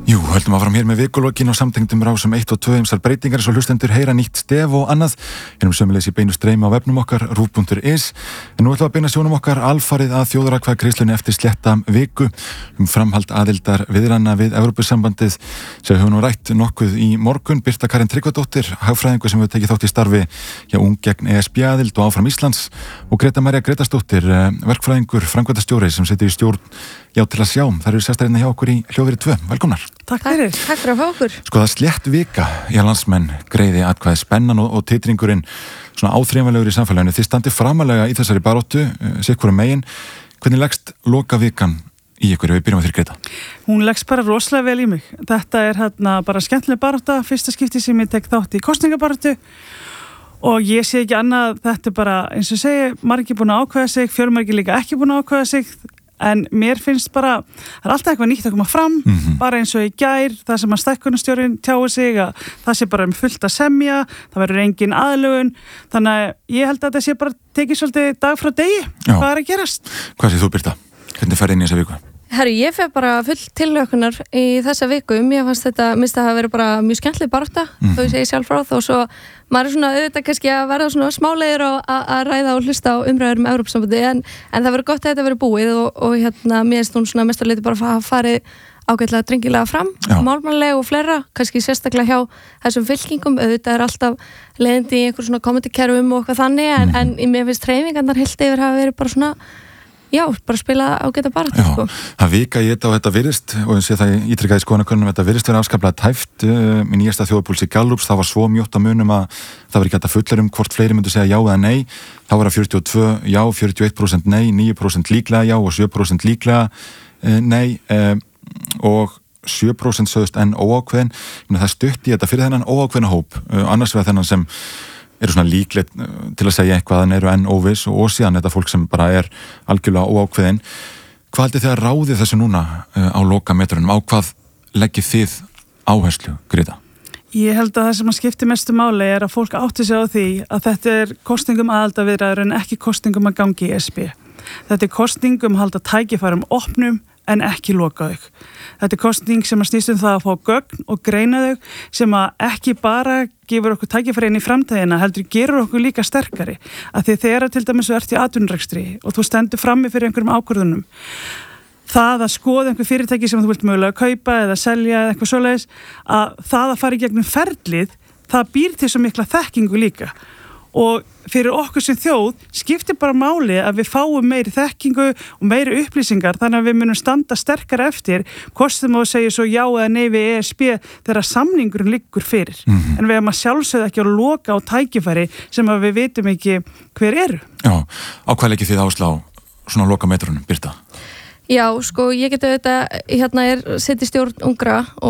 Jú, höldum áfram hér með vikulokkin og samtengdum rásum 1 og 2 ýmsar breytingar svo hlustendur heyra nýtt stef og annað. Erum sömuleiðis í beinu streymi á vefnum okkar rúv.is. En nú ætlum að beina sjónum okkar alfarið að þjóðaratkvæðagreiðslunni eftir slétta viku framhald aðildar viðræðna við Evrópusambandið sem við höfum nú rætt nokkuð í morgun. Birta Karen Tryggvadóttir, hagfræðingur sem hefur tekið þátt í starfi hjá Ung gegn ESB aðild og áfram Íslands og Greta María Gretarsdóttir, verkfræðingur, framkvæmdastjóri sem situr í stjórn Já til að sjá. Það eru sérstaklega hjá okkur í Hljóðveri 2. Velkomnar. Takk fyrir. Takk fyrir að fá okkur. Sko það slétt vika í að landsmenn greiði atkvæði spennan og titringurinn svona áþreifanlegur í samfélaginu. Þið standið framalega í þessari baráttu, sitthvoru megin. Hvernig leggst loka vikan í ykkur? Við byrjum að þér Greta. Hún leggst bara rosalega vel í mig. Þetta er bara skemmtileg barátta, fyrsta skipti sem ég tek þátt í kosningabaráttu. Og ég sé ekki annað, þetta er bara, eins og segi, margir búin að ákveða sig, fjölmargir líka ekki búin að ákveða sig. En mér finnst bara, það er alltaf eitthvað nýtt að koma fram, bara eins og í gær, það sem að stækkunarstjórinn tjáir sig, að það sé bara fullt að semja, það verður engin aðlögun, þannig að ég held að þetta sé bara tekið svolítið dag frá degi, hvað er að gerast. Hvað sé þú Birta? Hvernig ferði inn í þessa viku? Herru, ég fer bara full tillökunar í þessa viku. Mér fannst þetta, minnst að það hafa verið bara mjög skemmtileg barátta, þó ég segi sjálf frá þó svo maður er svona auðvitað kannski að verða svona smálegir og að ræða og hlusta á umræður með Evrópusambandi en það verður gott að þetta verður búið og mér finnst hún svona mestarleiti bara að farið ágætlega drengilega fram, málmannlega og fleira, kannski sérstaklega hjá þessum fylkingum, auðvitað er alltaf leiðindi í einhver svona kommentarkerfum og eitthvað þannig en mér finnst hreyfingarnar heilt yfir hafa verið bara svona bara spila ágæta baráttu sko. Það vika í þetta og þetta virðist og ég sé það ítrykkaði skoðanakönnunum þetta virðist vera afskaplega tæft í nýjasta þjóðarpúlsi Gallups, það var svo mjótt að munum að það var ekki hægt að fullera hvort fleiri myndu segja já eða nei, þá var það 42 já, 41% nei, 9% líklega já og 7% líklega nei og 7% sögðust enn óákveðin. Það stutti þetta fyrir þennan óákveðna hóp, annars vegar þennan sem eru svona líklegt til að segja eitthvað en eru enn óviss og síðan þetta fólk sem bara er algjörlega óákveðin. Hvað haldið þið að ráði þessu núna á lokametrunum? Á hvað leggið þið áherslu, Greta? Ég held að það sem að skipti mestu máli er að fólk átti sig á því að þetta er kosningum aðildarviðræður en ekki kosningum að gangi í ESB. Þetta er kosningum að halda tækifærum opnum en ekki loka þau. Þetta er kosning sem að snýst það að fá gögn og greina þau sem að ekki bara gefur okkur tækifæri inn í framtíðina, heldur gerur okkur líka sterkari. Af því þegar til dæmis þú ert í atvinnurekstri og þú stendur frammi fyrir einhverjum ákvörðunum, það að skoða einhver fyrirtæki sem þú vilt mögulega kaupa eða selja eða eitthvað svoleiðis, að það að fara í gegnum ferlið, það býr til svo mikla þekkingu líka. Og fyrir okkur sem þjóð skiptir bara máli að við fáum meiri þekkingu og meiri upplýsingar þannig að við munum standa sterkar eftir hvort sem þú segir svo já eða nei við ESB þegar samningurinn liggur fyrir. En við erum að sjálfsögðu ekki að loka á tækifæri sem að við vitum ekki hver eru. Já, á hvað leggið þið áherslu á svona lokametrunum, Birta? Já, sko, ég geti auðvitað, sitt í stjórn ungra